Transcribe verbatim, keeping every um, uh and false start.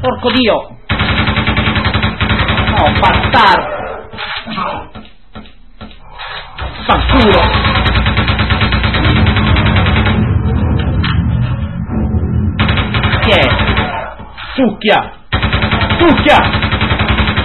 Porco Dio! Oh, bastardo! Fanculo! Chi è? Succhia! Succhia!